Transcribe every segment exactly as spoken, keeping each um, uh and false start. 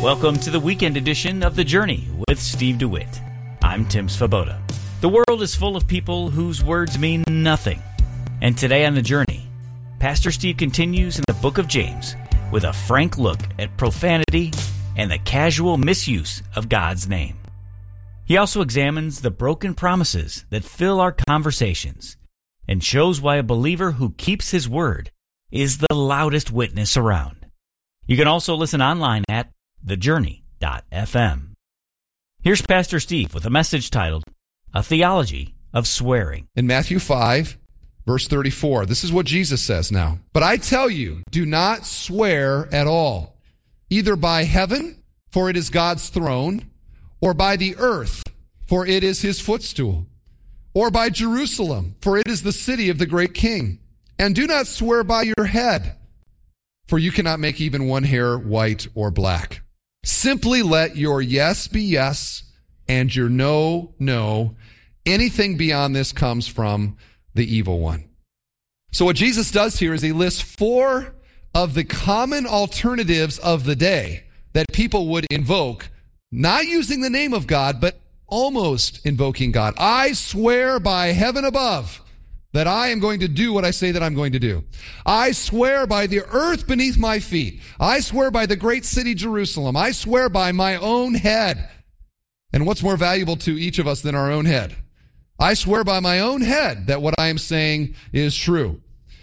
Welcome to the weekend edition of The Journey with Steve DeWitt. I'm Tim Svoboda. The world is full of people whose words mean nothing. And today on The Journey, Pastor Steve continues in the book of James with a frank look at profanity and the casual misuse of God's name. He also examines the broken promises that fill our conversations and shows why a believer who keeps his word is the loudest witness around. You can also listen online at the journey dot f m. Here's Pastor Steve with a message titled, A Theology of Swearing. In Matthew five, verse thirty-four, this is what Jesus says now. But I tell you, do not swear at all, either by heaven, for it is God's throne, or by the earth, for it is his footstool, or by Jerusalem, for it is the city of the great king. And do not swear by your head, for you cannot make even one hair white or black. Simply let your yes be yes and your no, no. Anything beyond this comes from the evil one. So what Jesus does here is he lists four of the common alternatives of the day that people would invoke, not using the name of God, but almost invoking God. I swear by heaven above that I am going to do what I say that I'm going to do. I swear by the earth beneath my feet. I swear by the great city Jerusalem. I swear by my own head. And what's more valuable to each of us than our own head? I swear by my own head that what I am saying is true.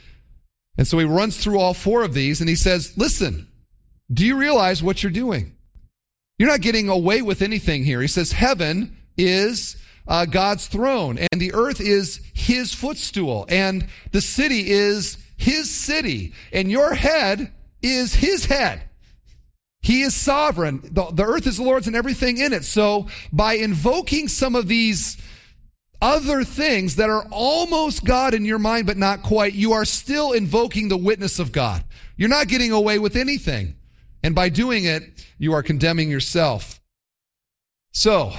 And so he runs through all four of these and he says, listen, do you realize what you're doing? You're not getting away with anything here. He says heaven is Uh, God's throne, and the earth is his footstool, and the city is his city, and your head is his head. He is sovereign. The, the earth is the Lord's and everything in it. So by invoking some of these other things that are almost God in your mind, but not quite, you are still invoking the witness of God. You're not getting away with anything. And by doing it, you are condemning yourself. So,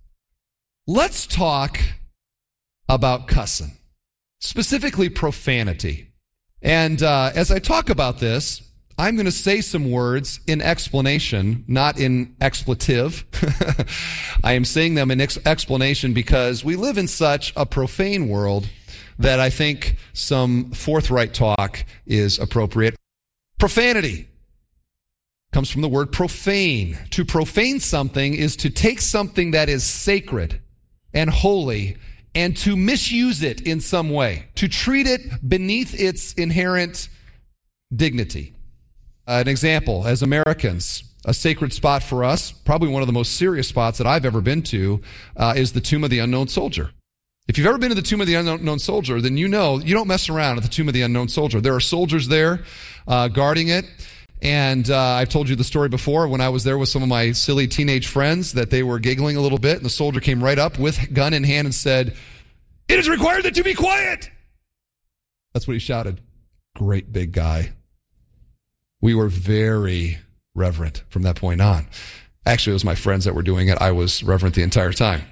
let's talk about cussing, specifically profanity. And uh, as I talk about this, I'm going to say some words in explanation, not in expletive. I am saying them in ex- explanation because we live in such a profane world that I think some forthright talk is appropriate. Profanity comes from the word profane. To profane something is to take something that is sacred and holy, and to misuse it in some way, to treat it beneath its inherent dignity. Uh, an example, as Americans, a sacred spot for us, probably one of the most serious spots that I've ever been to, uh, is the Tomb of the Unknown Soldier. If you've ever been to the Tomb of the Unknown Soldier, then you know you don't mess around at the Tomb of the Unknown Soldier. There are soldiers there uh, guarding it. And uh, I've told you the story before when I was there with some of my silly teenage friends that they were giggling a little bit, and the soldier came right up with gun in hand and said, "It is required that you be quiet." That's what he shouted. Great big guy. We were very reverent from that point on. Actually, it was my friends that were doing it. I was reverent the entire time.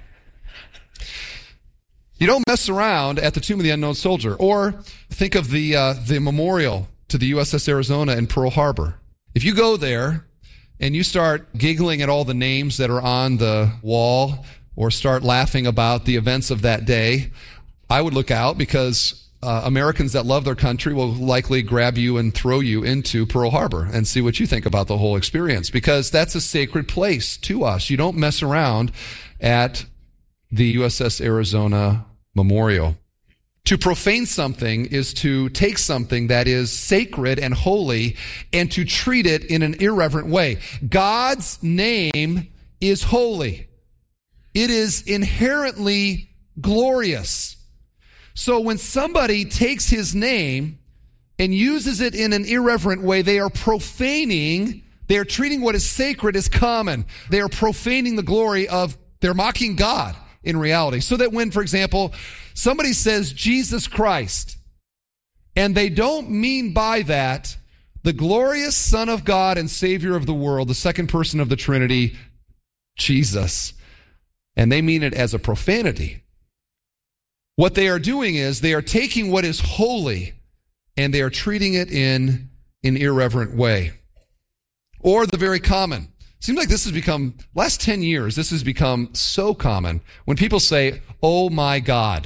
You don't mess around at the Tomb of the Unknown Soldier. Or think of the uh, the memorial to the U S S Arizona in Pearl Harbor. If you go there and you start giggling at all the names that are on the wall or start laughing about the events of that day, I would look out because uh, Americans that love their country will likely grab you and throw you into Pearl Harbor and see what you think about the whole experience, because that's a sacred place to us. You don't mess around at the U S S Arizona Memorial. To profane something is to take something that is sacred and holy and to treat it in an irreverent way. God's name is holy. It is inherently glorious. So when somebody takes his name and uses it in an irreverent way, they are profaning, they are treating what is sacred as common. They are profaning the glory of, they're mocking God in reality. So that when, for example, somebody says Jesus Christ, and they don't mean by that the glorious Son of God and Savior of the world, the second person of the Trinity, Jesus, and they mean it as a profanity, what they are doing is they are taking what is holy and they are treating it in an irreverent way. Or the very common, Seems like this has become, last ten years, this has become so common when people say, oh my God.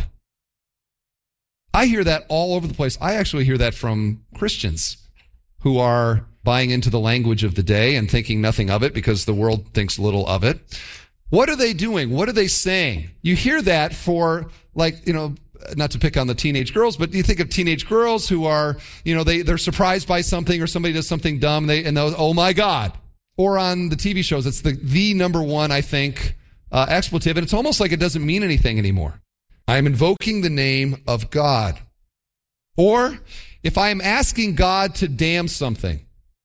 I hear that all over the place. I actually hear that from Christians who are buying into the language of the day and thinking nothing of it because the world thinks little of it. What are they doing? What are they saying? You hear that for, like, you know, not to pick on the teenage girls, but you think of teenage girls who are, you know, they, they're surprised by something or somebody does something dumb they, and they'll, oh my God. Or on the T V shows, it's the, the number one, I think, uh, expletive, and it's almost like it doesn't mean anything anymore. I am invoking the name of God. Or if I am asking God to damn something,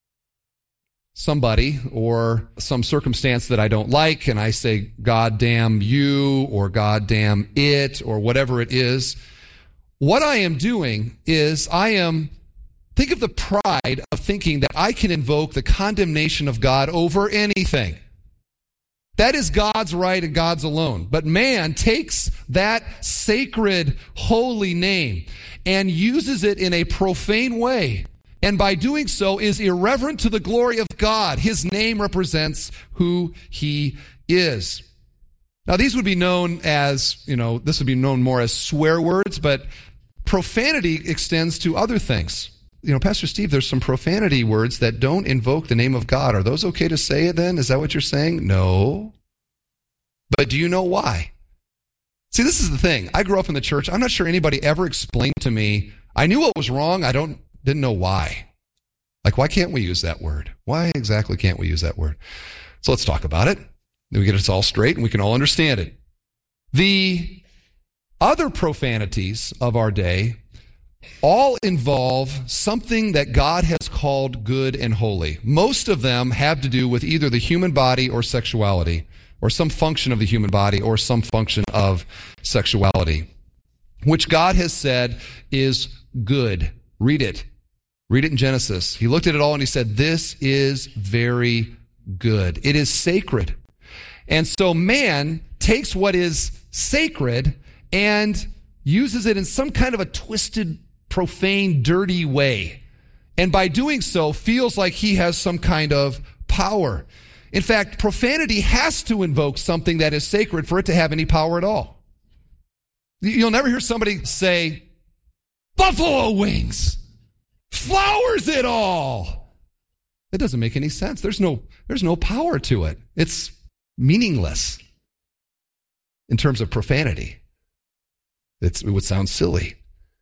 somebody or some circumstance that I don't like, and I say, God damn you, or God damn it, or whatever it is, what I am doing is I am, think of the pride of thinking that I can invoke the condemnation of God over anything. That is God's right and God's alone. But man takes that sacred, holy name and uses it in a profane way. And by doing so is irreverent to the glory of God. His name represents who he is. Now, these would be known as, you know, this would be known more as swear words, but profanity extends to other things. You know, Pastor Steve, there's some profanity words that don't invoke the name of God. Are those okay to say it then? Is that what you're saying? No. But do you know why? See, this is the thing. I grew up in the church. I'm not sure anybody ever explained to me. I knew what was wrong. I don't didn't know why. Like, why can't we use that word? Why exactly can't we use that word? So let's talk about it. Then we get it all straight and we can all understand it. The other profanities of our day all involve something that God has called good and holy. Most of them have to do with either the human body or sexuality, or some function of the human body or some function of sexuality, which God has said is good. Read it. Read it in Genesis. He looked at it all and he said, this is very good. It is sacred. And so man takes what is sacred and uses it in some kind of a twisted, profane, dirty way. And by doing so, feels like he has some kind of power. In fact, profanity has to invoke something that is sacred for it to have any power at all. You'll never hear somebody say, buffalo wings, flowers it all. That doesn't make any sense. There's no, there's no power to it. It's meaningless in terms of profanity. It's, it would sound silly.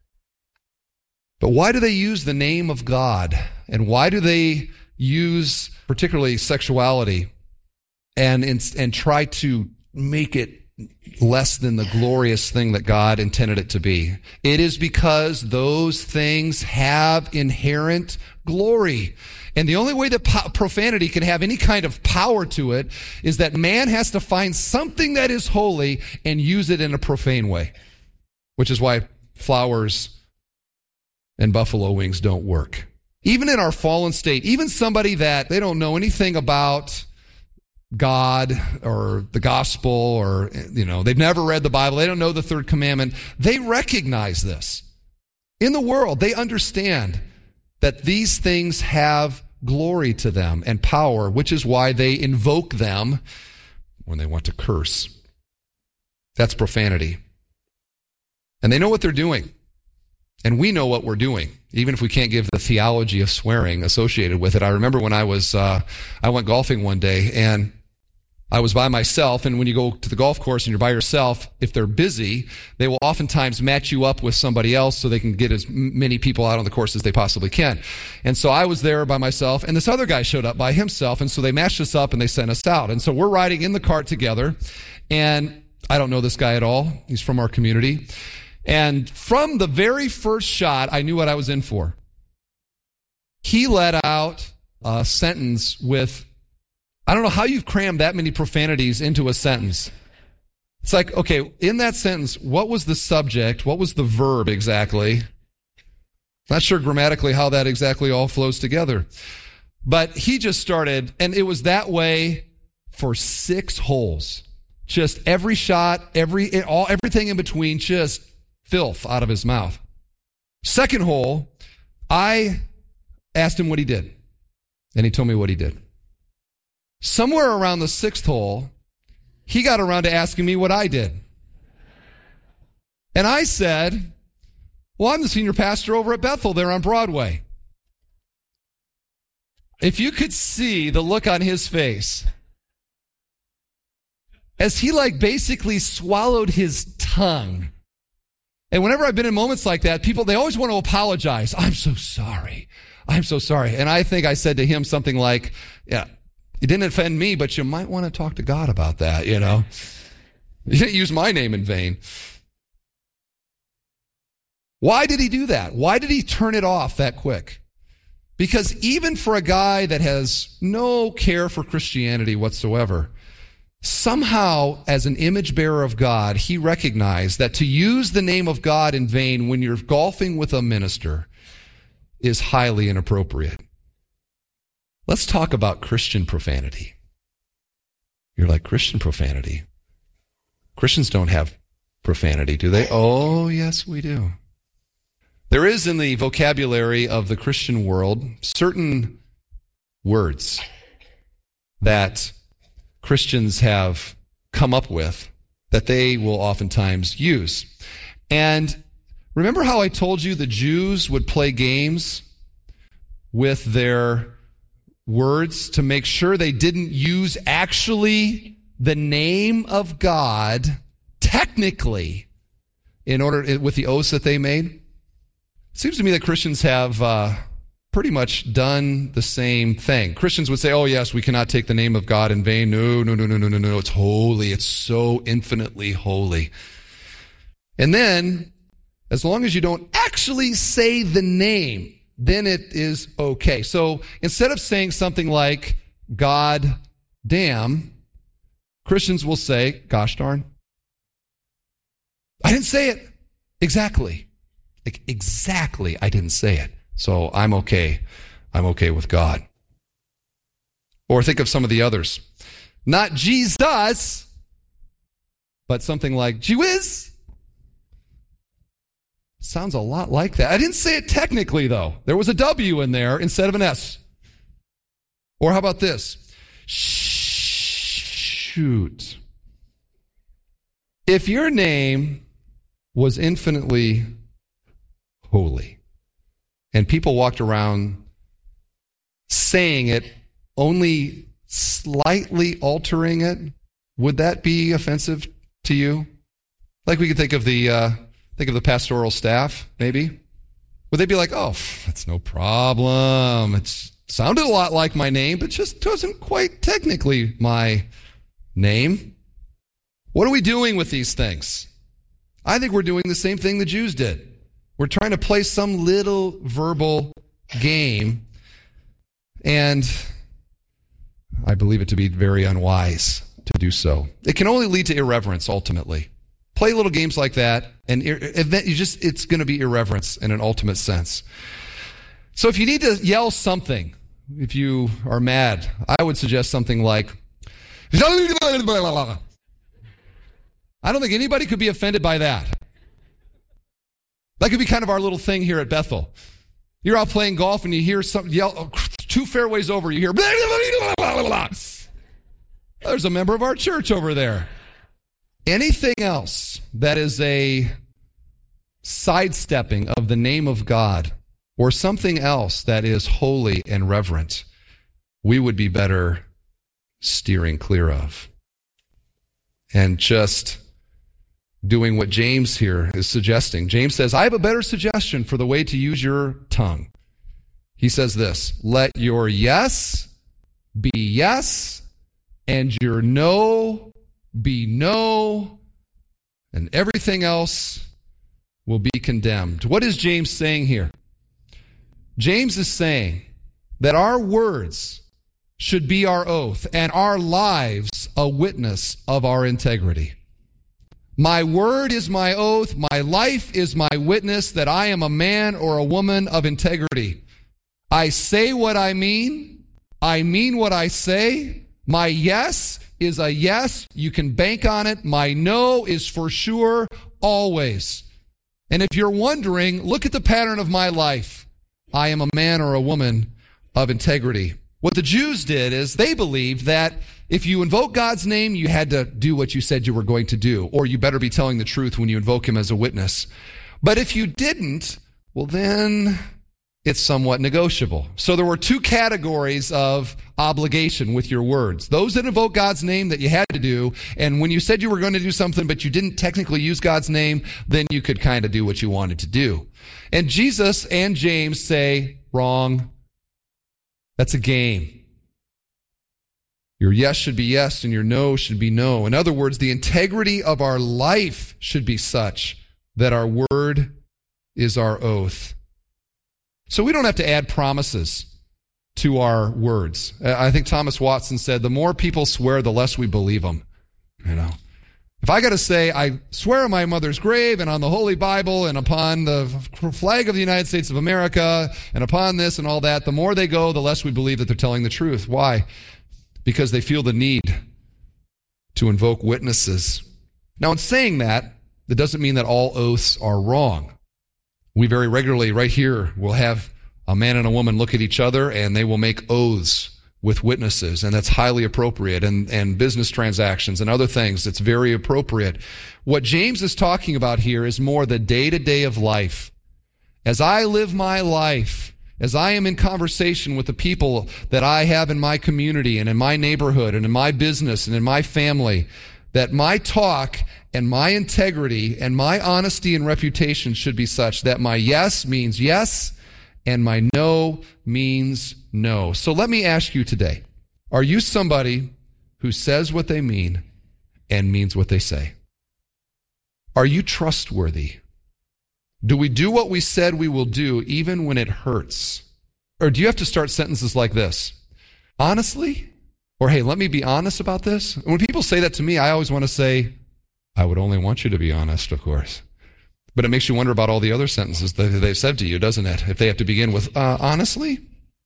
But why do they use the name of God? And why do they use particularly sexuality and, and, and try to make it less than the glorious thing that God intended it to be? It is because those things have inherent glory. And the only way that po- profanity can have any kind of power to it is that man has to find something that is holy and use it in a profane way, which is why flowers and buffalo wings don't work. Even in our fallen state, even somebody that they don't know anything about God or the gospel, or, you know, they've never read the Bible, they don't know the third commandment, they recognize this. In the world, they understand that these things have glory to them and power, which is why they invoke them when they want to curse. That's profanity. And they know what they're doing. And we know what we're doing, even if we can't give the theology of swearing associated with it. I remember when I was, uh, I went golfing one day, and I was by myself, and when you go to the golf course and you're by yourself, if they're busy, they will oftentimes match you up with somebody else so they can get as many people out on the course as they possibly can. And so I was there by myself, and this other guy showed up by himself, and so they matched us up and they sent us out. And so we're riding in the cart together, and I don't know this guy at all. He's from our community. And from the very first shot, I knew what I was in for. He let out a sentence with, I don't know how you've crammed that many profanities into a sentence. It's like, okay, in that sentence, what was the subject? What was the verb exactly? Not sure grammatically how that exactly all flows together. But he just started, and it was that way for six holes. Just every shot, every all everything in between, just filth out of his mouth. Second hole, I asked him what he did, and he told me what he did. Somewhere around the sixth hole, he got around to asking me what I did. And I said, well, I'm the senior pastor over at Bethel there on Broadway. If you could see the look on his face as he like basically swallowed his tongue. And whenever I've been in moments like that, people, they always want to apologize. I'm so sorry. I'm so sorry. And I think I said to him something like, yeah, it didn't offend me, but you might want to talk to God about that, you know. You didn't use my name in vain. Why did he do that? Why did he turn it off that quick? Because even for a guy that has no care for Christianity whatsoever, somehow as an image bearer of God, he recognized that to use the name of God in vain when you're golfing with a minister is highly inappropriate. Let's talk about Christian profanity. You're like, Christian profanity? Christians don't have profanity, do they? Oh, yes, we do. There is in the vocabulary of the Christian world certain words that Christians have come up with that they will oftentimes use. And remember how I told you the Jews would play games with their words to make sure they didn't use actually the name of God technically in order with the oaths that they made? It seems to me that Christians have uh, pretty much done the same thing. Christians would say, oh, yes, we cannot take the name of God in vain. No, no, no, no, no, no, no. It's holy. It's so infinitely holy. And then, as long as you don't actually say the name, then it is okay. So instead of saying something like, God damn, Christians will say, gosh darn. I didn't say it. Exactly. Like, exactly, I didn't say it. So I'm okay. I'm okay with God. Or think of some of the others. Not Jesus, but something like, gee whiz. Sounds a lot like that. I didn't say it technically, though. There was a W in there instead of an S. Or how about this? Shoot. If your name was infinitely holy, and people walked around saying it, only slightly altering it, would that be offensive to you? Like we could think of the uh, think of the pastoral staff, maybe. Would they be like, oh, that's no problem. It sounded a lot like my name, but just wasn't quite technically my name. What are we doing with these things? I think we're doing the same thing the Jews did. We're trying to play some little verbal game, and I believe it to be very unwise to do so. It can only lead to irreverence, ultimately. Play little games like that, and you just it's going to be irreverence in an ultimate sense. So if you need to yell something, if you are mad, I would suggest something like, I don't think anybody could be offended by that. That could be kind of our little thing here at Bethel. You're out playing golf and you hear something yell, two fairways over, you hear, blah, blah, blah, blah, blah. There's a member of our church over there. Anything else that is a sidestepping of the name of God or something else that is holy and reverent, we would be better steering clear of. And just doing what James here is suggesting. James says, I have a better suggestion for the way to use your tongue. He says this, let your yes be yes, and your no be no, and everything else will be condemned. What is James saying here? James is saying that our words should be our oath, and our lives a witness of our integrity. My word is my oath. My life is my witness that I am a man or a woman of integrity. I say what I mean. I mean what I say. My yes is a yes. You can bank on it. My no is for sure, always. And if you're wondering, look at the pattern of my life. I am a man or a woman of integrity. What the Jews did is they believed that if you invoke God's name, you had to do what you said you were going to do, or you better be telling the truth when you invoke him as a witness. But if you didn't, well then it's somewhat negotiable. So there were two categories of obligation with your words. Those that invoke God's name that you had to do, and when you said you were going to do something but you didn't technically use God's name, then you could kind of do what you wanted to do. And Jesus and James say, wrong. That's a game. Your yes should be yes and your no should be no. In other words, the integrity of our life should be such that our word is our oath. So we don't have to add promises to our words. I think Thomas Watson said, the more people swear, the less we believe them. You know, if I got to say, I swear on my mother's grave and on the Holy Bible and upon the flag of the United States of America and upon this and all that, the more they go, the less we believe that they're telling the truth. Why? Because they feel the need to invoke witnesses. Now, in saying that, that doesn't mean that all oaths are wrong. We very regularly, right here, will have a man and a woman look at each other and they will make oaths with witnesses, and that's highly appropriate, and, and business transactions and other things, it's very appropriate. What James is talking about here is more the day-to-day of life. As I live my life, as I am in conversation with the people that I have in my community and in my neighborhood and in my business and in my family, that my talk and my integrity and my honesty and reputation should be such that my yes means yes and my no means no. So let me ask you today, are you somebody who says what they mean and means what they say? Are you trustworthy? Do we do what we said we will do even when it hurts? Or do you have to start sentences like this? Honestly? Or, hey, let me be honest about this. And when people say that to me, I always want to say, I would only want you to be honest, of course. But it makes you wonder about all the other sentences that they've said to you, doesn't it? If they have to begin with, uh, honestly?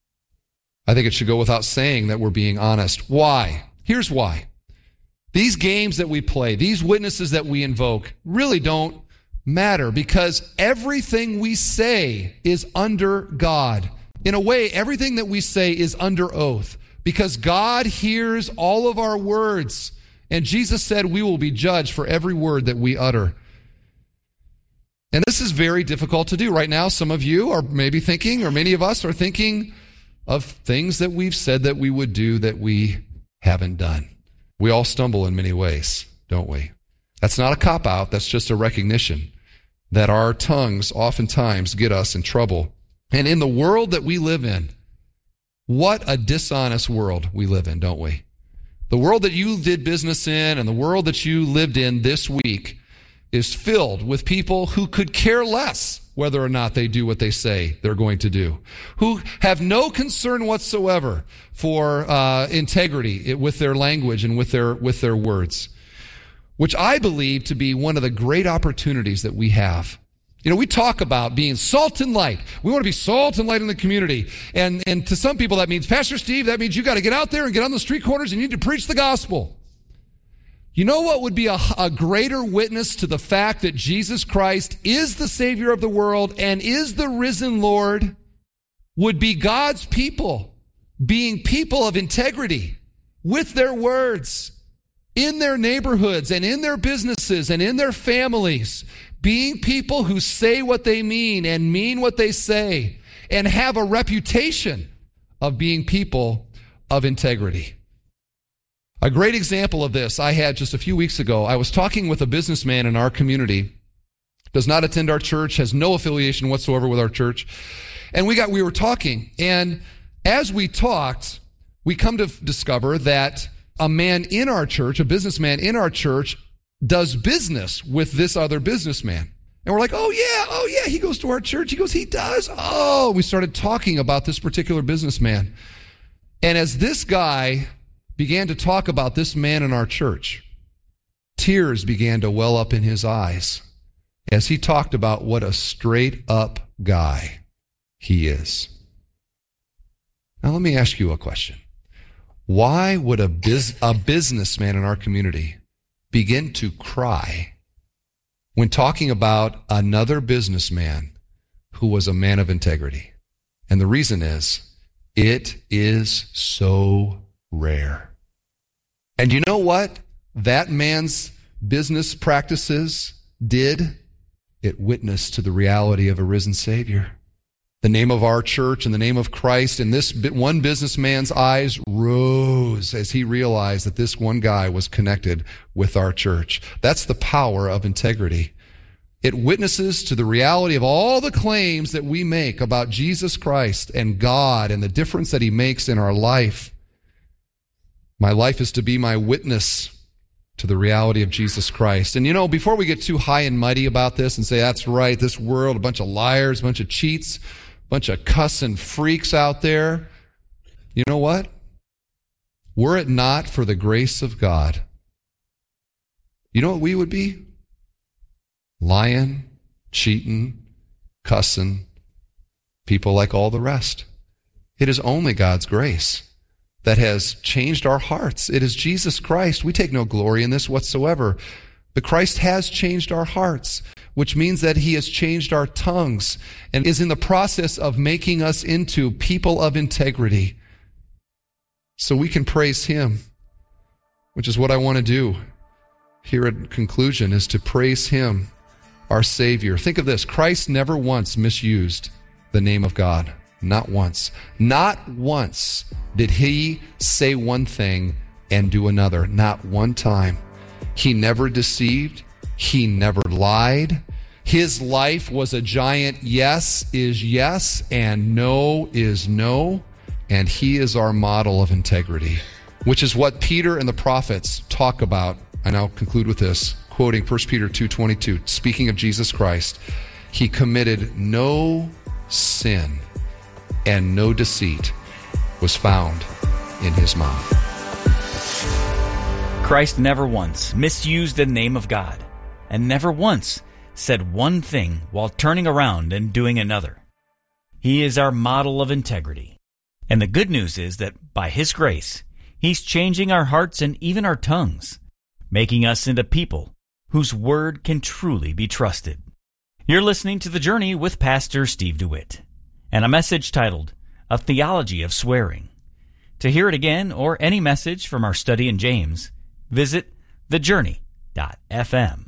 I think it should go without saying that we're being honest. Why? Here's why. These games that we play, these witnesses that we invoke, really don't matter because everything we say is under God. In a way, everything that we say is under oath. Because God hears all of our words. And Jesus said we will be judged for every word that we utter. And this is very difficult to do. Right now, some of you are maybe thinking, or many of us are thinking of things that we've said that we would do that we haven't done. We all stumble in many ways, don't we? That's not a cop-out. That's just a recognition that our tongues oftentimes get us in trouble. And in the world that we live in, what a dishonest world we live in, don't we? The world that you did business in and the world that you lived in this week is filled with people who could care less whether or not they do what they say they're going to do, who have no concern whatsoever for uh, integrity with their language and with their with their words, which I believe to be one of the great opportunities that we have. You know, we talk about being salt and light. We want to be salt and light in the community. And, and to some people that means, Pastor Steve, that means you got to get out there and get on the street corners and you need to preach the gospel. You know what would be a, a greater witness to the fact that Jesus Christ is the Savior of the world and is the risen Lord? Would be God's people being people of integrity with their words, in their neighborhoods and in their businesses and in their families, being people who say what they mean and mean what they say and have a reputation of being people of integrity. A great example of this I had just a few weeks ago. I was talking with a businessman in our community, does not attend our church, has no affiliation whatsoever with our church. And we got we were talking, and as we talked, we come to discover that a man in our church, a businessman in our church, does business with this other businessman. And we're like, oh yeah, oh yeah, he goes to our church. He goes, he does? Oh, we started talking about this particular businessman. And as this guy began to talk about this man in our church, tears began to well up in his eyes as he talked about what a straight up guy he is. Now let me ask you a question. Why would a, biz- a businessman in our community begin to cry when talking about another businessman who was a man of integrity? And the reason is It is so rare. And you know what that man's business practices did? It witnessed to the reality of a risen Savior. The name of our church and the name of Christ in this one businessman's eyes rose as he realized that this one guy was connected with our church. That's the power of integrity. It witnesses to the reality of all the claims that we make about Jesus Christ and God and the difference that he makes in our life. My life is to be my witness to the reality of Jesus Christ. And you know, before we get too high and mighty about this and say, that's right, this world, a bunch of liars, a bunch of cheats, a bunch of cussing freaks out there, you know what? Were it not for the grace of God, you know what we would be? Lying, cheating, cussing, people like all the rest. It is only God's grace that has changed our hearts. It is Jesus Christ. We take no glory in this whatsoever. But Christ has changed our hearts, which means that he has changed our tongues and is in the process of making us into people of integrity. So we can praise him, which is what I want to do here at conclusion, is to praise him, our Savior. Think of this. Christ never once misused the name of God. Not once. Not once did he say one thing and do another. Not one time. He never deceived. He never lied. His life was a giant yes is yes and no is no. And he is our model of integrity, which is what Peter and the prophets talk about. And I'll conclude with this, quoting First Peter two twenty-two. Speaking of Jesus Christ, he committed no sin, and no deceit was found in his mouth. Christ never once misused the name of God, and never once said one thing while turning around and doing another. He is our model of integrity. And the good news is that by his grace, he's changing our hearts and even our tongues, making us into people whose word can truly be trusted. You're listening to The Journey with Pastor Steve DeWitt, and a message titled, A Theology of Swearing. To hear it again or any message from our study in James, visit the journey dot f m.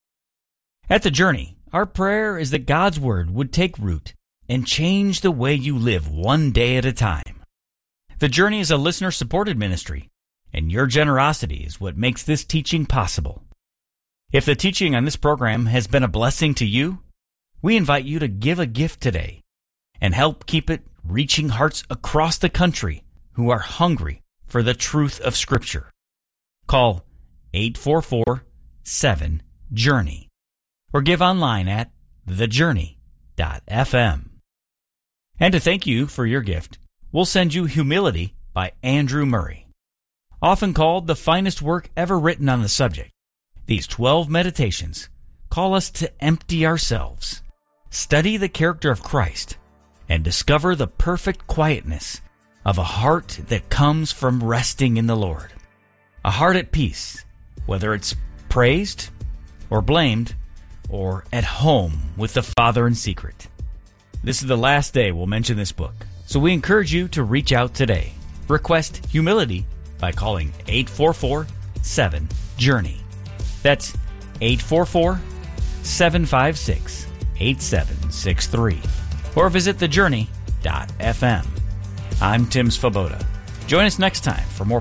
At The Journey, our prayer is that God's Word would take root and change the way you live one day at a time. The Journey is a listener-supported ministry, and your generosity is what makes this teaching possible. If the teaching on this program has been a blessing to you, we invite you to give a gift today and help keep it reaching hearts across the country who are hungry for the truth of Scripture. Call eight four four, seven, journey or give online at the journey dot f m. And to thank you for your gift, we'll send you Humility by Andrew Murray. Often called the finest work ever written on the subject, these twelve meditations call us to empty ourselves, study the character of Christ, and discover the perfect quietness of a heart that comes from resting in the Lord. A heart at peace, whether it's praised or blamed or at home with the Father in secret. This is the last day we'll mention this book, so we encourage you to reach out today. Request Humility by calling eight four four, seven, journey. That's eight four four, seven five six, eight seven six three. Or visit the journey dot f m. I'm Tim Svoboda. Join us next time for more